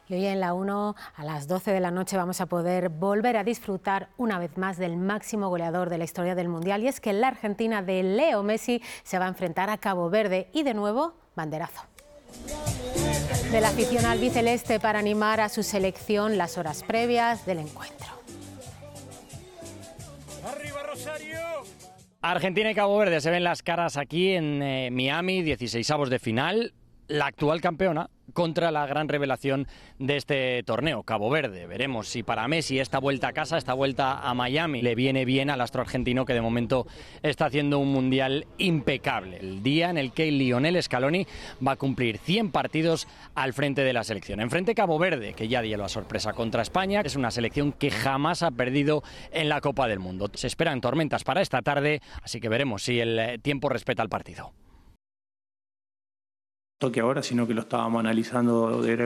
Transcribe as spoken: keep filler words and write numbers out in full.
Y hoy en la uno, a las doce de la noche, vamos a poder volver a disfrutar una vez más del máximo goleador de la historia del Mundial. Y es que la Argentina de Leo Messi se va a enfrentar a Cabo Verde y de nuevo, banderazo de la afición albiceleste para animar a su selección las horas previas del encuentro. ¡Arriba, Rosario! Argentina y Cabo Verde se ven las caras aquí en eh, Miami, dieciseisavos de final. La actual campeona contra la gran revelación de este torneo, Cabo Verde. Veremos si para Messi esta vuelta a casa, esta vuelta a Miami, le viene bien al astro argentino, que de momento está haciendo un mundial impecable. El día en el que Lionel Scaloni va a cumplir cien partidos al frente de la selección. Enfrente Cabo Verde, que ya dio la sorpresa contra España, es una selección que jamás ha perdido en la Copa del Mundo. Se esperan tormentas para esta tarde, así que veremos si el tiempo respeta el partido. Toque ahora, sino que lo estábamos analizando de